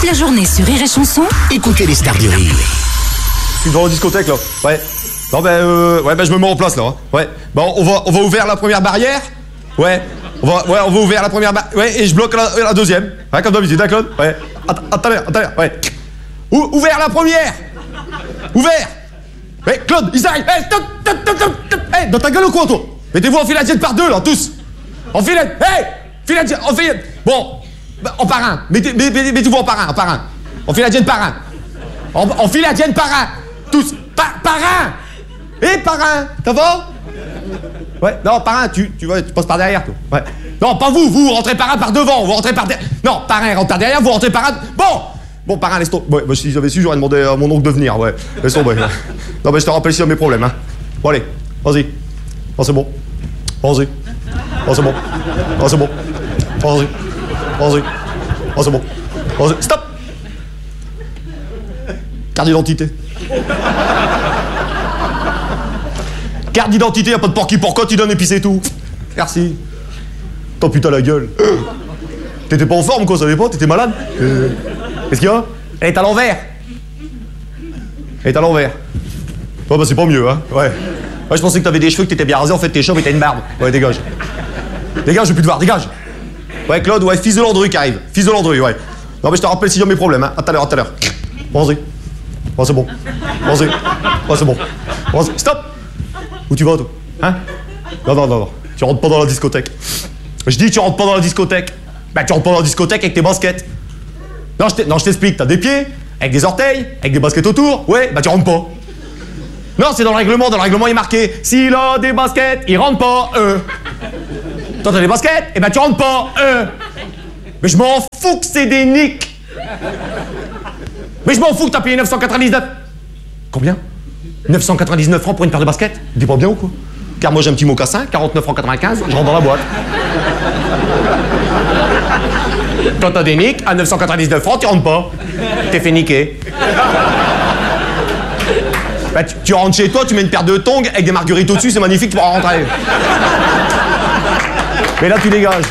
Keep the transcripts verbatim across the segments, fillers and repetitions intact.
Toute la journée sur Rire et Chanson, écoutez les stars du rire. Je suis devant la discothèque là. Ouais. Non ben euh, ouais ben je me mets en place là. Hein. Ouais. Bon on va on va ouvrir la première barrière. Ouais. On va ouais on va ouvrir la première barrière. Ouais et je bloque la, la deuxième. Ouais comme d'habitude, hein Claude. Ouais. Attendez, attendez. Ouais. Ou, ouvert la première. Ouvert. Ouais Claude, ils arrivent. Hey, stop, stop, stop, stop, stop. Hey, dans ta gueule ou quoi toi? Mettez-vous en filadienne par deux là tous. En filette. Hey, filadienne, en filette. Bon, bah, en parrain. Mettez, mettez, mettez-vous en parrain, en parrain. En filadienne parrain. En, en filadienne parrain. Tous. Pa, parrain. Eh parrain, ça va? Ouais, non, parrain, tu, tu, vois, tu passes par derrière, toi. Ouais. Non, pas vous, vous rentrez parrain par devant, vous rentrez par derrière. Non, parrain rentre par derrière, vous rentrez parrain. Bon, bon, parrain, laisse tomber. Ouais, bah, si j'avais su, j'aurais demandé à mon oncle de venir, ouais. Laisse tomber. Non, mais je te rappelle si mes problèmes, hein. Bon, allez, vas-y. Oh, c'est bon. Vas-y. Oh, c'est bon. Oh, c'est bon. Vas-y. Vas-y. Oh, c'est bon. Vas-y. Stop. Carte d'identité. Carte d'identité, y'a pas de porc qui porcotte, il donne épice et tout. Merci. T'en putain la gueule. T'étais pas en forme quoi, ça savais pas? T'étais malade? euh... Qu'est-ce qu'il y a? Elle est à l'envers. Elle est à l'envers. Ouais bah c'est pas mieux hein. Ouais. Ouais je pensais que t'avais des cheveux, que t'étais bien rasé, en fait t'es chauve et t'as une barbe. Ouais dégage. Dégage, je veux plus te voir, dégage. Ouais Claude, ouais, fils de Landru qui arrive. Fils de Landru, ouais. Non mais je te rappelle si j'ai mes problèmes, hein. À tout à l'heure, à tout à l'heure. Vas-y. Oh c'est bon. Vas-y. Oh c'est bon. Vas-y. Stop. Où tu vas toi? Hein? Non, non, non, non. Tu rentres pas dans la discothèque. Je dis tu rentres pas dans la discothèque. Bah tu rentres pas dans la discothèque avec tes baskets. Non je t'explique, t'as des pieds, avec des orteils, avec des baskets autour. Ouais, bah tu rentres pas. Non c'est dans le règlement, dans le règlement il est marqué s'il a des baskets, il rentre pas, euh. Toi t'as des baskets, et bah tu rentres pas, euh. Mais je m'en fous que c'est des nicks. Mais je m'en fous que t'as payé neuf cent quatre-vingt-dix-neuf. Combien? neuf cent quatre-vingt-dix-neuf francs pour une paire de baskets? T'es pas bien ou quoi? Car moi j'ai un petit mocassin, quarante-neuf francs quatre-vingt-quinze, je rentre dans la boîte. Toi t'as des nicks, à neuf cent quatre-vingt-dix-neuf francs, tu rentres pas. T'es fait niquer. Bah, tu, tu rentres chez toi, tu mets une paire de tongs avec des marguerites au-dessus, c'est magnifique, tu pourras rentrer. Mais là tu dégages.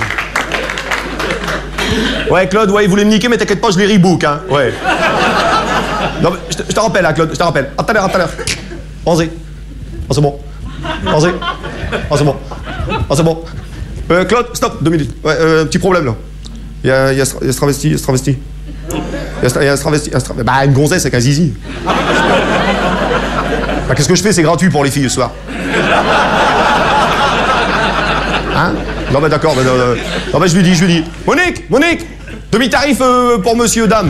Ouais Claude, ouais il voulait me niquer mais t'inquiète pas, je les rebook hein. Ouais. Non mais je te, je te rappelle hein Claude, je te rappelle. À tout à l'heure, à tout à l'heure. Vas-y. Oh c'est bon. Vas-y. Oh c'est bon. Oh c'est bon. Euh, Claude, stop, deux minutes. Ouais, euh, petit problème là. Il y a, il y a, il y a ce travesti, il y a ce travesti. Il y a, il y a ce travesti, il y a ce travesti. Bah une gonzesse avec un zizi. Bah qu'est-ce que je fais, c'est gratuit pour les filles ce soir. Hein? Non bah d'accord, bah, euh, non bah je lui dis, je lui dis. Monique, Monique, demi-tarif euh, pour monsieur, dame.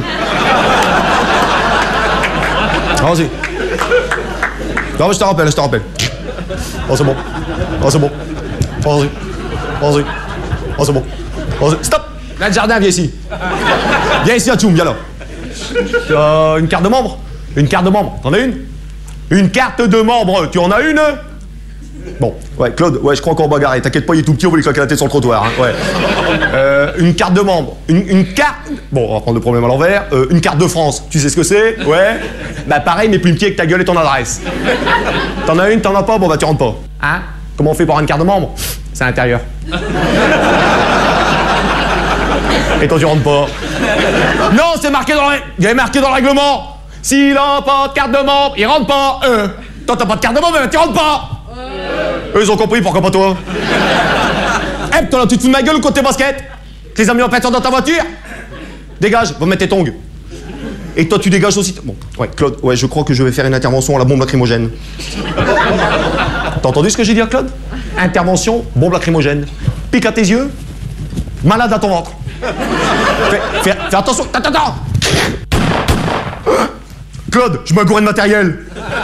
Vas-y. Non mais je te rappelle, je te rappelle. Oh c'est bon. Oh c'est bon. Vas-y. Vas-y. Oh c'est bon. Vas-y. Stop. Là le jardin, viens ici. Viens ici, Atchoum, viens là. Euh, une carte de membre? Une carte de membre. T'en as une? Une carte de membre. Tu en as une? Bon, ouais, Claude, ouais, je crois qu'on va bagarrer. T'inquiète pas, il est tout petit, on va lui claquer la tête sur le trottoir. Hein. Ouais. Euh, une carte de membre. Une, une carte. Bon, on va prendre le problème à l'envers. Euh, une carte de France. Tu sais ce que c'est? Ouais. Bah pareil, mais plus petit avec ta gueule et ton adresse. T'en as une, t'en as pas? Bon, bah tu rentres pas. Hein? Comment on fait pour avoir une carte de membre? C'est à l'intérieur. Et toi, tu rentres pas. Non, c'est marqué dans le... Il y avait marqué dans le règlement. S'il a pas de carte de membre, il rentre pas. Euh. Toi, t'as pas de carte de membre, mais tu rentres pas. Eux, ils ont compris, pourquoi pas toi? Eh, hey, toi là, tu te fous de ma gueule ou quoi tes baskets? Tu les as mis en peinture dans ta voiture? Dégage, va mettre tes tongs. Et toi, tu dégages aussi. Bon, ouais, Claude, ouais, je crois que je vais faire une intervention à la bombe lacrymogène. T'as entendu ce que j'ai dit à Claude? Intervention, bombe lacrymogène. Pique à tes yeux, malade à ton ventre. Fais, fais, fais attention, attends, attends. Claude, je m'agoure de matériel.